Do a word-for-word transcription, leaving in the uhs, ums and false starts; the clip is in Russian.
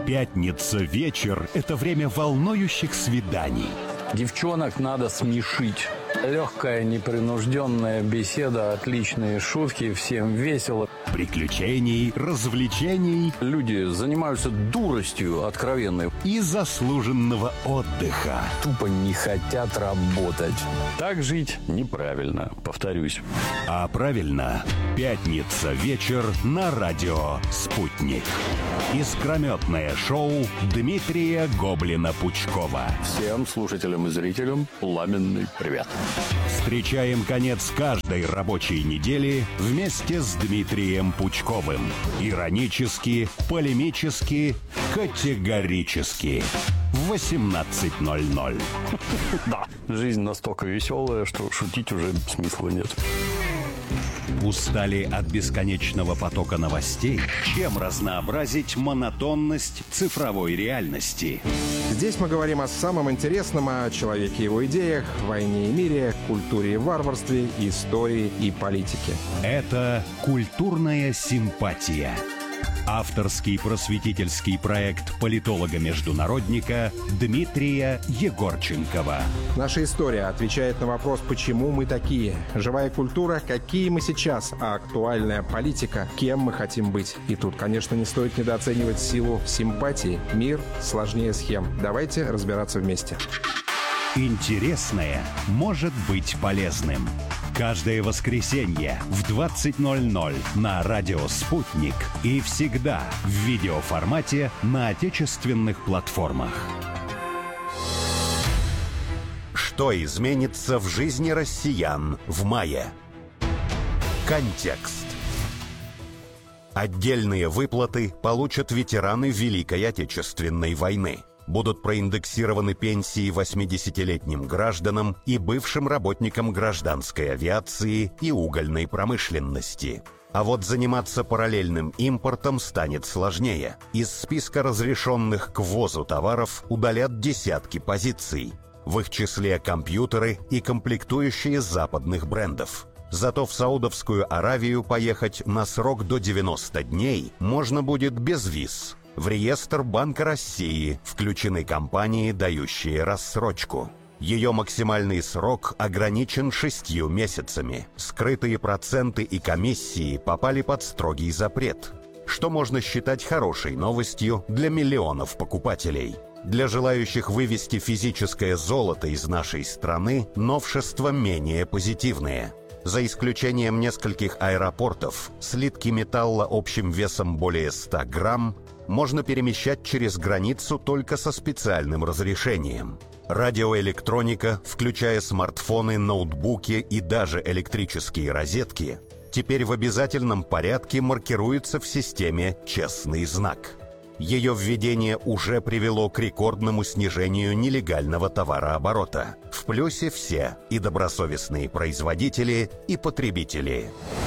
Пятница вечер – это время волнующих свиданий. Девчонок надо смешить. Легкая, непринужденная беседа, отличные шутки, всем весело. Приключений, развлечений. Люди занимаются дуростью откровенной. И заслуженного отдыха. Тупо не хотят работать. Так жить неправильно, повторюсь. А правильно, пятница вечер на радио «Спутник». Искрометное шоу Дмитрия Гоблина-Пучкова. Всем слушателям и зрителям пламенный привет. Встречаем конец каждой рабочей недели вместе с Дмитрием Пучковым. Иронически, полемически, категорически. В восемнадцать ноль ноль. Да, жизнь настолько веселая, что шутить уже смысла нет. Устали от бесконечного потока новостей? Чем разнообразить монотонность цифровой реальности? Здесь мы говорим о самом интересном, о человеке и его идеях, войне и мире, культуре и варварстве, истории и политике. Это «Культурная симпатия». Авторский просветительский проект политолога-международника Дмитрия Егорченкова. Наша история отвечает на вопрос, почему мы такие. Живая культура, какие мы сейчас, а актуальная политика, кем мы хотим быть. И тут, конечно, не стоит недооценивать силу симпатии. Мир сложнее схем. Давайте разбираться вместе. Интересное может быть полезным. Каждое воскресенье в двадцать ноль ноль на радио «Спутник» и всегда в видеоформате на отечественных платформах. Что изменится в жизни россиян в мае? Контекст. Отдельные выплаты получат ветераны Великой Отечественной войны. Будут проиндексированы пенсии восьмидесятилетним гражданам и бывшим работникам гражданской авиации и угольной промышленности. А вот заниматься параллельным импортом станет сложнее. Из списка разрешенных к ввозу товаров удалят десятки позиций. В их числе компьютеры и комплектующие западных брендов. Зато в Саудовскую Аравию поехать на срок до девяноста дней можно будет без виз. В реестр Банка России включены компании, дающие рассрочку. Ее максимальный срок ограничен шестью месяцами. Скрытые проценты и комиссии попали под строгий запрет, что можно считать хорошей новостью для миллионов покупателей. Для желающих вывести физическое золото из нашей страны новшества менее позитивные. За исключением нескольких аэропортов, слитки металла общим весом более ста грамм можно перемещать через границу только со специальным разрешением. Радиоэлектроника, включая смартфоны, ноутбуки и даже электрические розетки, теперь в обязательном порядке маркируется в системе «Честный знак». Ее введение уже привело к рекордному снижению нелегального товарооборота. В плюсе все – и добросовестные производители, и потребители.